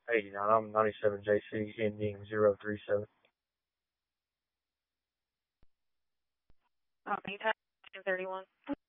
89. I'm 97 JC ending 037. Anytime 31.